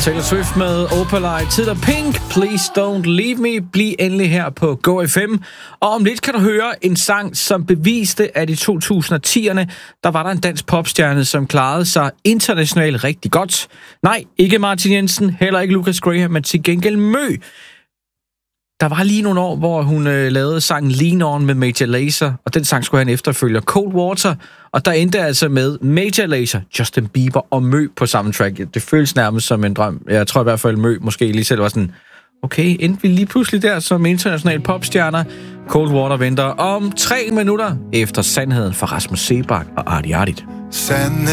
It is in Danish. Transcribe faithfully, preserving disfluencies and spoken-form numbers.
Taylor Swift med Opalite. Tid og Pink, Please Don't Leave Me. Bliv endelig her på Go F M. Og om lidt kan du høre en sang, som beviste, at i to tusind og tierne, der var der en dansk popstjerne, som klarede sig internationalt rigtig godt. Nej, ikke Martin Jensen, heller ikke Lucas Graham, men til gengæld Mø. Der var lige nogle år, hvor hun øh, lavede sangen Lean On med Major Lazer, og den sang skulle han efterfølge Cold Water, og der endte altså med Major Lazer, Justin Bieber og Mø på samme track. Det føles nærmest som en drøm. Jeg tror i hvert fald, Mø måske lige selv var sådan, okay, endte vi lige pludselig der som international popstjerner. Cold Water venter om tre minutter efter Sandheden fra Rasmus Seebach og Artie Artit. Sandheden